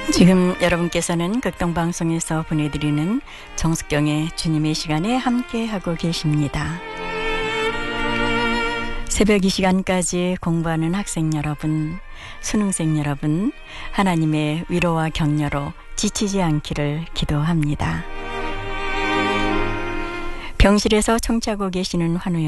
지금 여러분께서는 극동방송에서 보내드리는 정숙경의 주님의 시간에 함께하고 계십니다. 새벽 이 시간까지 공부하는 학생 여러분, 수능생 여러분, 하나님의 위로와 격려로 지치지 않기를 기도합니다. 병실에서 청취하고 계시는 환우